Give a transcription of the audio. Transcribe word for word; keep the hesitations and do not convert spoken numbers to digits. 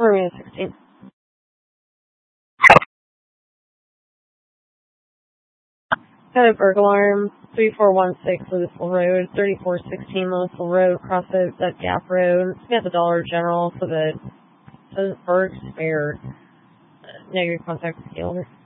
Romeo sixteen. Got a burglar alarm, three four one six Louisville Road, thirty-four sixteen Louisville Road, across the, that Gap Road. It's at the Dollar General for the, the Berg Spare. Negative contact with the owner.